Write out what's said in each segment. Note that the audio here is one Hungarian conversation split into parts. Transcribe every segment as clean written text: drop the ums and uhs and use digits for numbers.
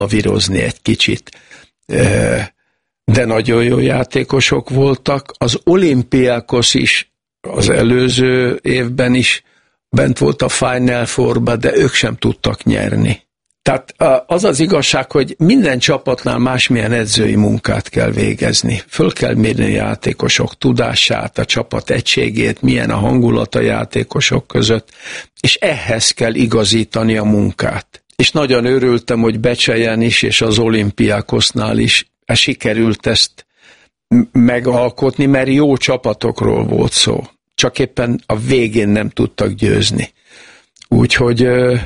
lavírozni egy kicsit. De nagyon jó játékosok voltak. Az Olympiakos is az előző évben is bent volt a Final Fourba, de ők sem tudtak nyerni. Tehát az az igazság, hogy minden csapatnál másmilyen edzői munkát kell végezni. Föl kell mérni a játékosok tudását, a csapat egységét, milyen a hangulat a játékosok között, és ehhez kell igazítani a munkát. És nagyon örültem, hogy Becsejen is, és az Olympiakosnál is sikerült ezt megalkotni, mert jó csapatokról volt szó. Csak éppen a végén nem tudtak győzni. Úgyhogy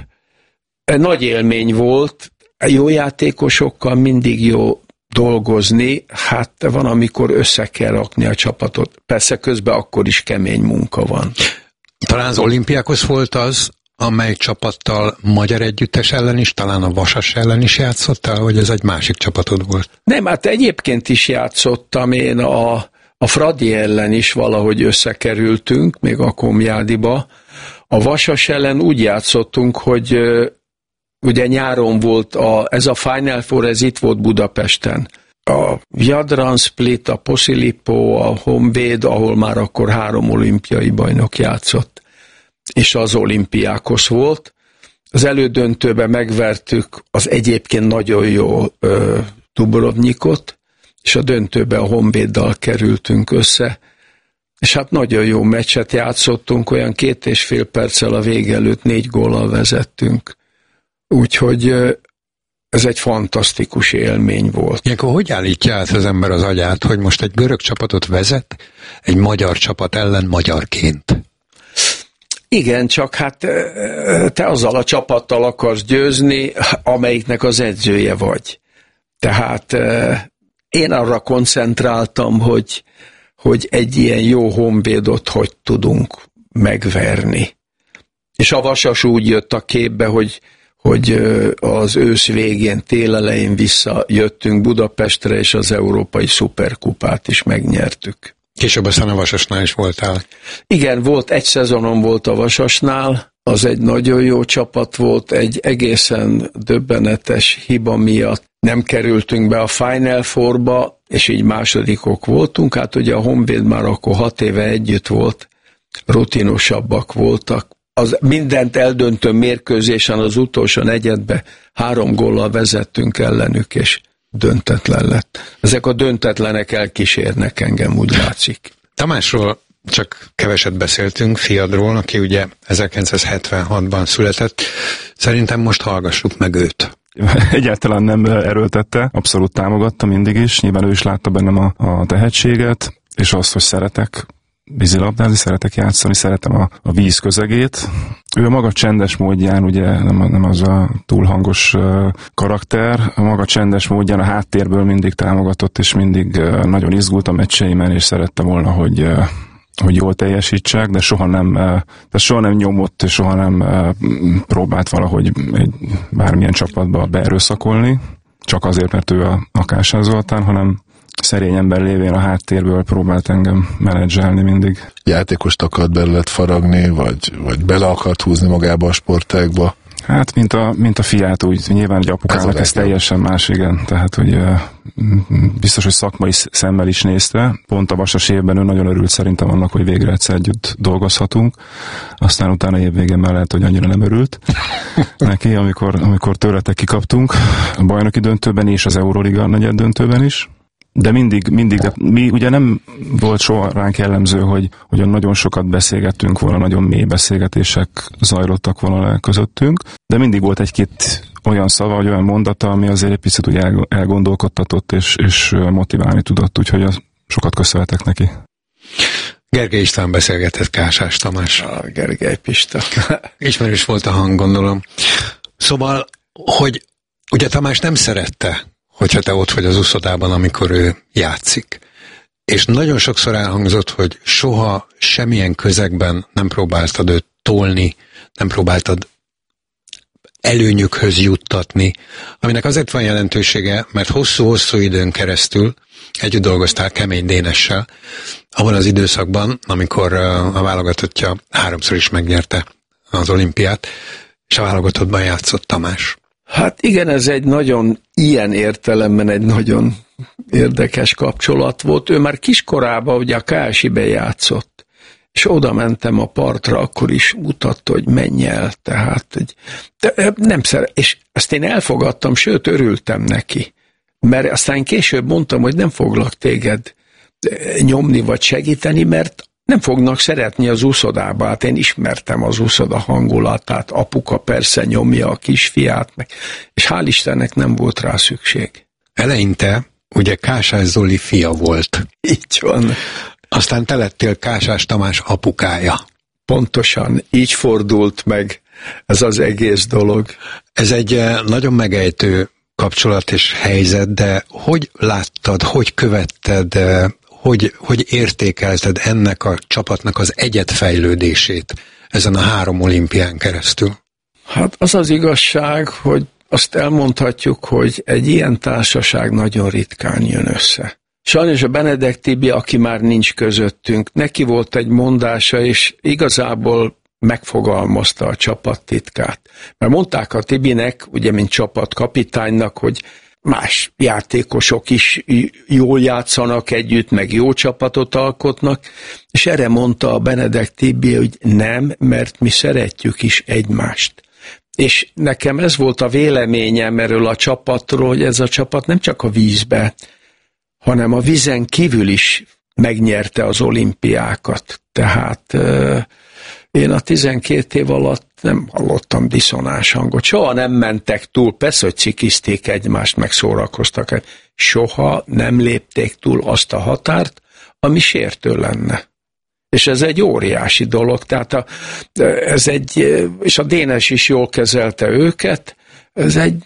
nagy élmény volt, jó játékosokkal mindig jó dolgozni, hát van, amikor össze kell rakni a csapatot. Persze közben akkor is kemény munka van. Talán az Olympiakos volt az, amely csapattal magyar együttes ellen is, talán a Vasas ellen is játszottál, vagy ez egy másik csapatod volt? Nem, hát egyébként is játszottam én a Fradi ellen is valahogy összekerültünk, még a Komjádiba. A Vasas ellen úgy játszottunk, hogy ugye nyáron volt ez a Final Four, ez itt volt Budapesten. A Jadran Split, a Posillipo, a Honvéd, ahol már akkor 3 olimpiai bajnok játszott, és az Olympiakos volt. Az elődöntőben megvertük az egyébként nagyon jó Dubrovnikot, és a döntőben a Honvéddal kerültünk össze, és hát nagyon jó meccset játszottunk, olyan 2,5 perccel a vége előtt 4 góllal vezettünk. Úgyhogy ez egy fantasztikus élmény volt. Ilyenkor hogy állítja át az ember az agyát, hogy most egy görög csapatot vezet, egy magyar csapat ellen magyarként? Igen, csak hát te azzal a csapattal akarsz győzni, amelyiknek az edzője vagy. Tehát én arra koncentráltam, hogy egy ilyen jó Honvédot hogy tudunk megverni. És a Vasas úgy jött a képbe, hogy az ősz végén, tél elején visszajöttünk Budapestre, és az Európai Szuperkupát is megnyertük. Később aztán a Vasasnál is voltál. Igen, volt, egy szezonom volt a Vasasnál, az egy nagyon jó csapat volt, egy egészen döbbenetes hiba miatt nem kerültünk be a Final Fourba, és így másodikok voltunk. Hát ugye a Honvéd már akkor 6 éve együtt volt, rutinosabbak voltak. Az mindent eldöntő mérkőzésen az utolsó negyedbe 3 góllal vezettünk ellenük, és döntetlen lett. Ezek a döntetlenek elkísérnek engem, úgy látszik. Tamásról csak keveset beszéltünk, fiadról, aki ugye 1976-ban született. Szerintem most hallgassuk meg őt. Egyáltalán nem erőltette, abszolút támogatta mindig is, nyilván ő is látta bennem a tehetséget, és azt, hogy szeretek vízilabdázni, szeretek játszani, szeretem a víz közegét. Ő a maga csendes módján, ugye nem az a túlhangos karakter, a maga csendes módján a háttérből mindig támogatott, és mindig nagyon izgult a meccseimen, és szerette volna, hogy jól teljesítsek, de soha nem nyomott, és soha nem próbált valahogy bármilyen csapatba beerőszakolni, csak azért, mert ő a Kásán Zoltán, hanem szerény ember lévén a háttérből próbált engem menedzselni mindig. Játékost akart belőled faragni, vagy bele akart húzni magába a sportágba? Hát, mint a fiát, úgy nyilván, hogy apukának ez teljesen más, igen. Tehát, hogy biztos, hogy szakmai szemmel is nézte. Pont a Vasas évben ő nagyon örült szerintem annak, hogy végre egyszer együtt dolgozhatunk. Aztán utána évvégén már lehet, hogy annyira nem örült neki, amikor tőletek kikaptunk a bajnoki döntőben és az Euroliga negyed döntőben is. De mindig, de mi ugye nem volt soha ránk jellemző, hogy nagyon sokat beszélgettünk volna, nagyon mély beszélgetések zajlottak volna le közöttünk, de mindig volt egy-két olyan szava, vagy olyan mondata, ami azért egy picit úgy elgondolkodtatott, és motiválni tudott, úgyhogy sokat köszönhetek neki. Gergely István beszélgetett Kásás Tamás. Gergely Pista. Ismerős volt a hang, gondolom. Szóval, hogy ugye Tamás nem szerette, hogyha te ott vagy az uszodában, amikor ő játszik. És nagyon sokszor elhangzott, hogy soha semmilyen közegben nem próbáltad őt tolni, nem próbáltad előnyökhöz juttatni, aminek azért van jelentősége, mert hosszú-hosszú időn keresztül együtt dolgoztál Kemény Dénessel, abban az időszakban, amikor a válogatottja 3-szor is megnyerte az olimpiát, és a válogatottban játszott Tamás. Hát igen, ez egy nagyon, ilyen értelemben egy nagyon érdekes kapcsolat volt. Ő már kiskorában ugye a KSI-ben játszott, és oda mentem a partra, akkor is mutatta, hogy menj el, tehát nem és ezt én elfogadtam, sőt örültem neki, mert aztán később mondtam, hogy nem foglak téged nyomni vagy segíteni, mert nem fognak szeretni az úszodába, hát én ismertem az úszoda hangulatát, apuka persze nyomja a kisfiát, és hál' Istennek nem volt rá szükség. Eleinte ugye Kásás Zoli fia volt. Így van. Aztán te lettél Kásás Tamás apukája. Pontosan, így fordult meg ez az egész dolog. Ez egy nagyon megejtő kapcsolat és helyzet, de hogy láttad, hogy követted, hogy értékelted ennek a csapatnak az egyedfejlődését ezen a 3 olimpián keresztül? Hát az az igazság, hogy azt elmondhatjuk, hogy egy ilyen társaság nagyon ritkán jön össze. Sajnos a Benedek Tibi, aki már nincs közöttünk, neki volt egy mondása, és igazából megfogalmazta a csapattitkát. Mert mondták a Tibinek, ugye mint csapatkapitánynak, hogy más játékosok is jól játszanak együtt, meg jó csapatot alkotnak, és erre mondta a Benedek Tibi, hogy nem, mert mi szeretjük is egymást. És nekem ez volt a véleményem erről a csapatról, hogy ez a csapat nem csak a vízbe, hanem a vízen kívül is megnyerte az olimpiákat. Tehát én a 12 év alatt nem hallottam diszonás hangot. Soha nem mentek túl, persze, hogy cikizték egymást, meg szórakoztak. Soha nem lépték túl azt a határt, ami sértő lenne. És ez egy óriási dolog. Tehát és a Dénes is jól kezelte őket, ez egy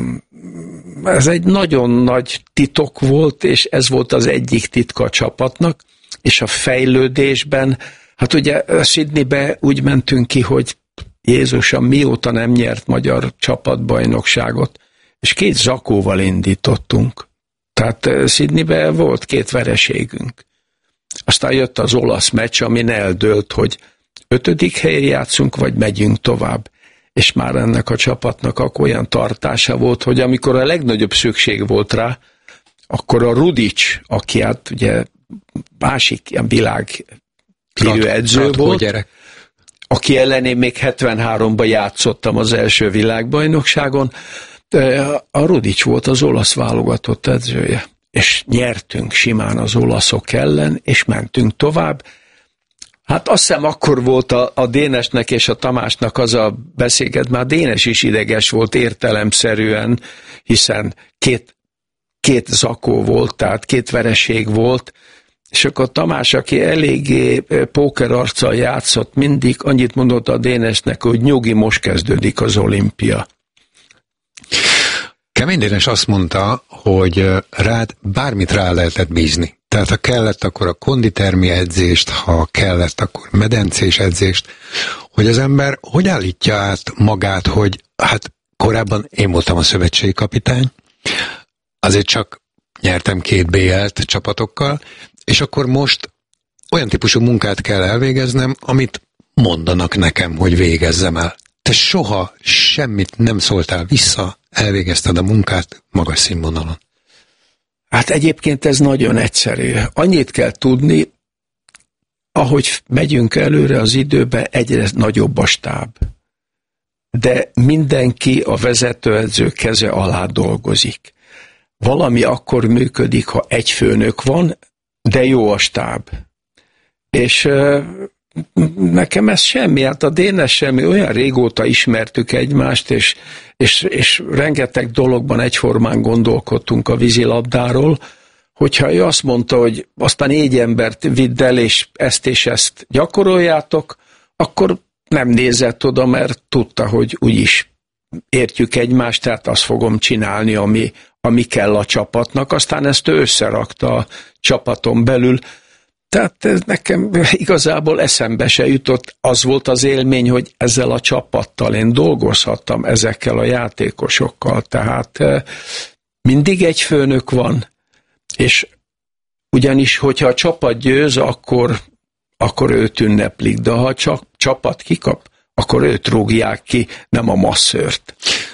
nagyon nagy titok volt, és ez volt az egyik titka a csapatnak, és a fejlődésben, hát ugye Sydneybe úgy mentünk ki, hogy Jézusom, mióta nem nyert magyar csapatbajnokságot, és 2 zakóval indítottunk. Tehát Sydneybe volt 2 vereségünk. Aztán jött az olasz meccs, amin eldőlt, hogy 5. helyen játszunk, vagy megyünk tovább. És már ennek a csapatnak olyan tartása volt, hogy amikor a legnagyobb szükség volt rá, akkor a Rudics, aki hát ugye másik ilyen világhírű edző volt, gyerek, aki ellenén még 73-ban játszottam az első világbajnokságon, a Rudics volt az olasz válogatott edzője. És nyertünk simán az olaszok ellen, és mentünk tovább. Hát azt hiszem akkor volt a Dénesnek és a Tamásnak az a beszélget, már Dénes is ideges volt értelemszerűen, hiszen két zakó volt, tehát 2 vereség volt, és akkor Tamás, aki eléggé pókerarccal játszott, mindig annyit mondott a Dénesnek, hogy nyugi, most kezdődik az olimpia. Kemény Dénes azt mondta, hogy rád bármit rá lehetett bízni. Tehát ha kellett, akkor a konditermi edzést, ha kellett, akkor medencés edzést, hogy az ember hogy állítja át magát, hogy hát korábban én voltam a szövetségi kapitány, azért csak nyertem 2 BL-t csapatokkal, és akkor most olyan típusú munkát kell elvégeznem, amit mondanak nekem, hogy végezzem el. Te soha semmit nem szóltál vissza, elvégezted a munkát magas színvonalon. Hát egyébként ez nagyon egyszerű. Annyit kell tudni, ahogy megyünk előre az időbe, egyre nagyobb a stáb. De mindenki a vezetőedző keze alá dolgozik. Valami akkor működik, ha 1 főnök van, de jó a stáb. És nekem ez semmi, hát a Dénes semmi, olyan régóta ismertük egymást, és rengeteg dologban egyformán gondolkodtunk a vízilabdáról, hogyha ő azt mondta, hogy aztán 4 embert vidd el, és ezt gyakoroljátok, akkor nem nézett oda, mert tudta, hogy úgyis értjük egymást, tehát azt fogom csinálni, ami kell a csapatnak. Aztán ezt ő összerakta a csapaton belül. Tehát ez nekem igazából eszembe se jutott. Az volt az élmény, hogy ezzel a csapattal én dolgozhattam, ezekkel a játékosokkal. Tehát mindig egy főnök van, és ugyanis, hogyha a csapat győz, akkor őt ünneplik, de ha csak csapat kikap, akkor őt rúgják ki, nem a masszört.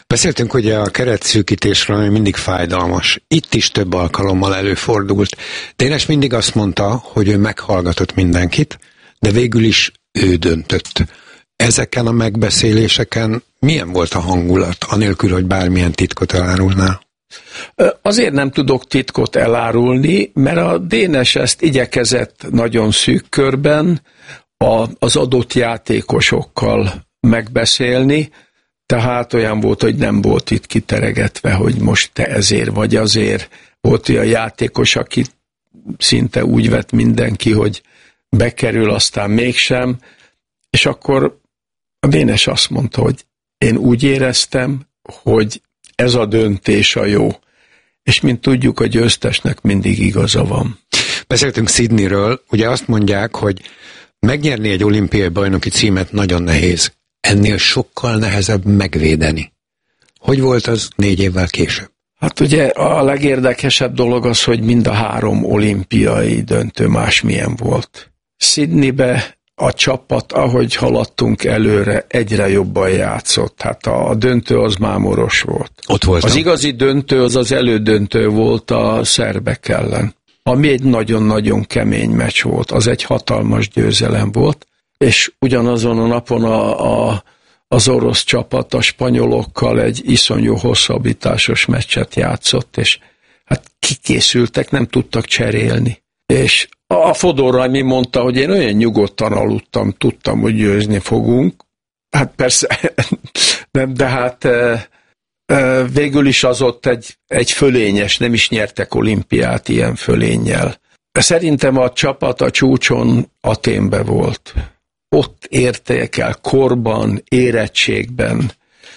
Beszéltünk ugye a keretszűkítésről, ami mindig fájdalmas. Itt is több alkalommal előfordult. Dénes mindig azt mondta, hogy ő meghallgatott mindenkit, de végül is ő döntött. Ezeken a megbeszéléseken milyen volt a hangulat, anélkül, hogy bármilyen titkot elárulnál? Azért nem tudok titkot elárulni, mert a Dénes ezt igyekezett nagyon szűk körben az adott játékosokkal megbeszélni, tehát olyan volt, hogy nem volt itt kiteregetve, hogy most te ezért vagy azért. Volt olyan játékos, aki szinte úgy vett mindenki, hogy bekerül, aztán mégsem, és akkor a Dénes azt mondta, hogy én úgy éreztem, hogy ez a döntés a jó. És mint tudjuk, a győztesnek mindig igaza van. Beszéltünk Sydneyről, ugye azt mondják, hogy megnyerni egy olimpiai bajnoki címet nagyon nehéz. Ennél sokkal nehezebb megvédeni. Hogy volt az 4 évvel később? Hát ugye a legérdekesebb dolog az, hogy mind a 3 olimpiai döntő másmilyen volt. Sydneybe a csapat, ahogy haladtunk előre, egyre jobban játszott. Hát a döntő az mámoros volt. Ott voltam. Az igazi döntő az elődöntő volt a szerbek ellen, ami egy nagyon-nagyon kemény meccs volt. Az egy hatalmas győzelem volt, és ugyanazon a napon az orosz csapat a spanyolokkal egy iszonyú hosszabbításos meccset játszott, és hát kikészültek, nem tudtak cserélni. És a Fodor Rajmi mondta, hogy én olyan nyugodtan aludtam, tudtam, hogy győzni fogunk. Hát persze, nem, de hát végül is az ott egy fölényes, nem is nyertek olimpiát ilyen fölénnyel. Szerintem a csapat a csúcson Athénben volt. Ott érték el korban, érettségben,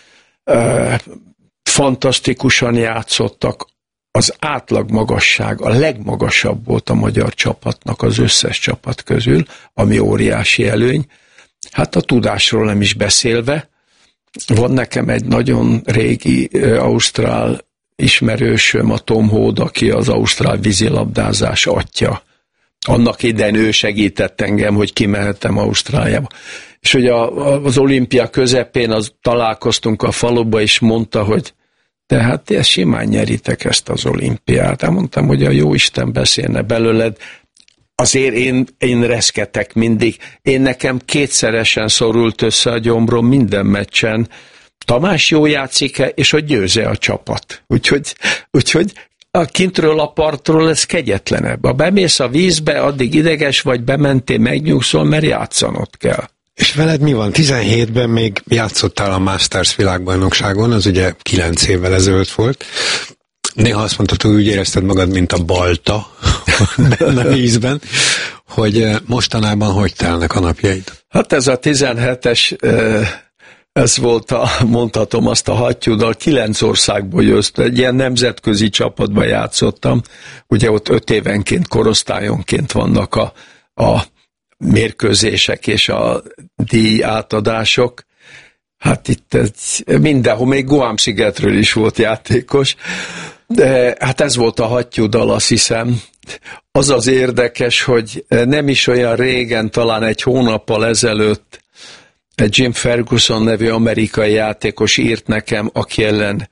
fantasztikusan játszottak. Az átlag magasság a legmagasabb volt a magyar csapatnak az összes csapat közül, ami óriási előny. Hát a tudásról nem is beszélve. Van nekem egy nagyon régi ausztrál ismerősöm, a Tom Hood, aki az ausztrál vízilabdázás atya. Annak idején ő segített engem, hogy kimehettem Ausztráliába. És hogy az olimpia közepén találkoztunk a faluba, és mondta, hogy tehát ezt simán nyeritek ezt az olimpiát. Mondtam, hogy a jóisten beszélne belőled. Azért én reszketek mindig. Nekem 2-szeresen szorult össze a gyomrom minden meccsen. Tamás jó játszik-e, és hogy győze a csapat. Úgyhogy a kintről a partról ez kegyetlenebb. Ha bemész a vízbe, addig ideges vagy, bementél, megnyugszol, mert játszanod kell. És veled mi van? 17-ben még játszottál a Masters világbajnokságon, az ugye 9 évvel ezelőtt volt. Néha azt mondtad, hogy úgy érezted magad, mint a balta benne a vízben, hogy mostanában hogy telnek a napjaid? Hát ez a 17-es, ez volt mondhatom azt a hattyúdal, 9 országból jött, egy ilyen nemzetközi csapatban játszottam, ugye ott 5 évenként, korosztályonként vannak a mérkőzések és a díj átadások. Hát itt mindenhol, még Guam-szigetről is volt játékos, de hát ez volt a hattyúdal, azt hiszem. Az az érdekes, hogy nem is olyan régen, talán egy hónappal ezelőtt egy Jim Ferguson nevű amerikai játékos írt nekem, aki ellen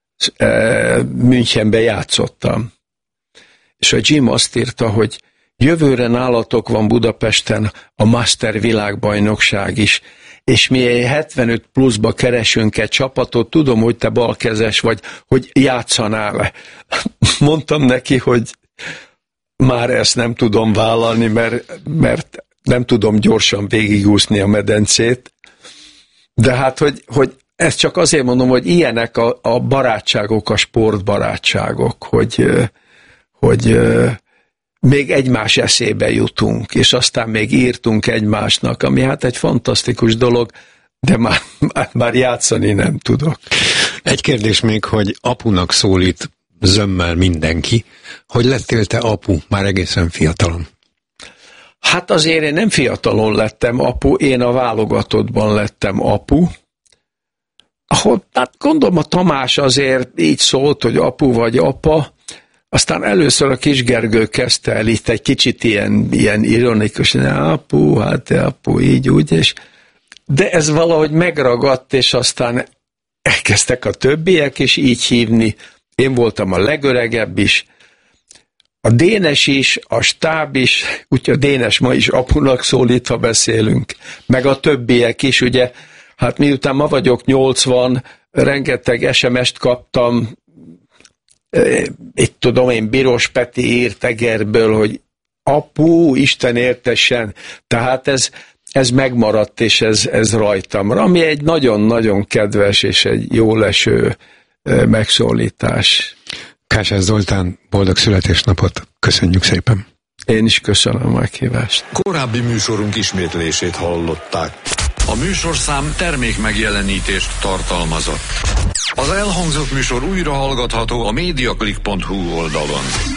Münchenben játszottam. És a Jim azt írta, hogy jövőre nálatok van Budapesten a Master világbajnokság is, és mi 75 pluszba keresünk egy csapatot, tudom, hogy te balkezes vagy, hogy játszanál-e. Mondtam neki, hogy már ezt nem tudom vállalni, mert nem tudom gyorsan végigúszni a medencét. De hát, hogy ezt csak azért mondom, hogy ilyenek a barátságok, a sportbarátságok, hogy még egymás eszébe jutunk, és aztán még írtunk egymásnak, ami hát egy fantasztikus dolog, de már játszani nem tudok. Egy kérdés még, hogy apunak szólít zömmel mindenki. Hogy lettél te apu már egészen fiatalon? Hát azért én nem fiatalon lettem apu, én a válogatottban lettem apu. Ahol, hát gondolom a Tamás azért így szólt, hogy apu vagy apa, aztán először a Kis Gergő kezdte el itt egy kicsit ilyen ironikus, apu, hát apu, így úgy, de ez valahogy megragadt, és aztán elkezdtek a többiek, és így hívni. Én voltam a legöregebb is, a Dénes is, a stáb is, úgyhogy a Dénes ma is apunak szólít, ha beszélünk, meg a többiek is, ugye, hát miután ma vagyok 80, rengeteg SMS-t kaptam, itt tudom én, Biros Peti írt Egerből, hogy apu, Isten értessen, tehát ez megmaradt, és ez rajtam, ami egy nagyon-nagyon kedves és egy jól eső megszólítás. Kásás Zoltán, boldog születésnapot! Köszönjük szépen! Én is köszönöm a meghívást. Korábbi műsorunk ismétlését hallották. A műsorszám termék megjelenítést tartalmazott. Az elhangzott műsor újra hallgatható a mediaclick.hu oldalon.